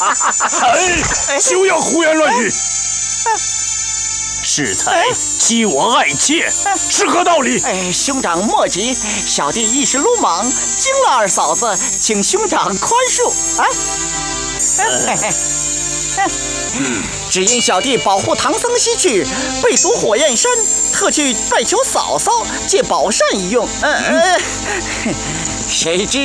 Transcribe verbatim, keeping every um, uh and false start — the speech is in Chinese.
哎，休要胡言乱语！适才欺我爱妾，是何道理？ 哎，兄长莫急，小弟一时鲁莽，惊了二嫂子，请兄长宽恕啊！嗯，只因小弟保护唐僧西去，被阻火焰山，特去拜求嫂嫂借宝扇一用。嗯嗯，谁知